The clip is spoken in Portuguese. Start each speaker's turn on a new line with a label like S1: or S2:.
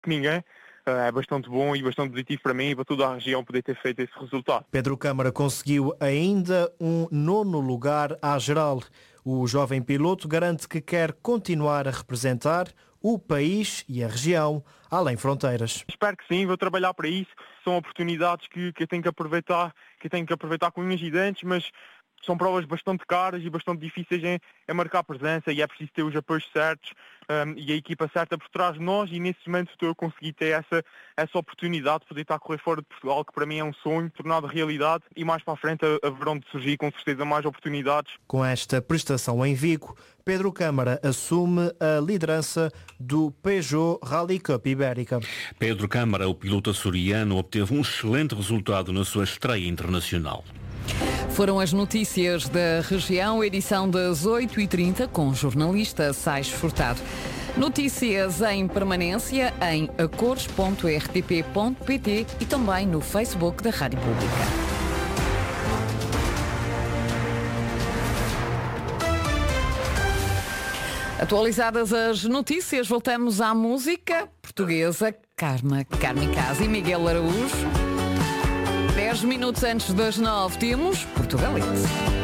S1: que ninguém. É bastante bom e bastante positivo para mim e para toda a região poder ter feito esse resultado.
S2: Pedro Câmara conseguiu ainda um 9º lugar à geral. O jovem piloto garante que quer continuar a representar o país e a região, além fronteiras.
S1: Espero que sim, vou trabalhar para isso. São oportunidades que eu tenho que aproveitar com unhas e dentes, mas são provas bastante caras e bastante difíceis em marcar presença e é preciso ter os apoios certos e a equipa certa por trás de nós e nesse momento estou a conseguir ter essa oportunidade de poder estar a correr fora de Portugal, que para mim é um sonho tornado realidade e mais para a frente haverão de surgir com certeza mais oportunidades.
S2: Com esta prestação em Vigo, Pedro Câmara assume a liderança do Peugeot Rally Cup Ibérica.
S3: Pedro Câmara, o piloto açoriano, obteve um excelente resultado na sua estreia internacional.
S4: Foram as notícias da região, edição das 8h30, com o jornalista Sais Furtado. Notícias em permanência em acores.rtp.pt e também no Facebook da Rádio Pública. Atualizadas as notícias, voltamos à música portuguesa. Carmen Casa e Miguel Araújo. 10 minutos antes das 9 temos Portugalete.